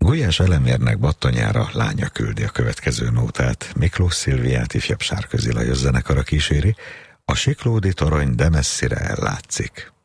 Gulyás elemérnek Battonyára lánya küldi a következő nótát. Miklós Szilviát ifjabb Sárközi Lajos zenekara kíséri, a Siklódi torony de messzire ellátszik.